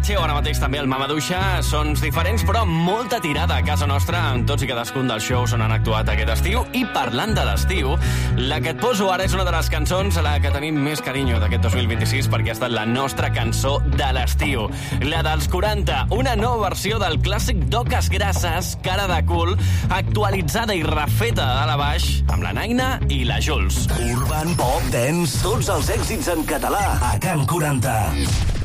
Versace o ara mateix també el Mamaduixa, sons diferents però amb molta tirada a casa nostra en tots i cadascun dels shows on han actuat aquest estiu. I parlant de l'estiu, la que et poso ara és una de les cançons a la que tenim més carinyo d'aquest 2026 perquè ha estat la nostra cançó de l'estiu. La dels 40, una nova versió del clàssic d'Oques Grasses, Cara de cul, actualitzada i refeta de dalt a baix amb la Naina i la Jules. Urban, pop, dance, tots els èxits en català a Can 40.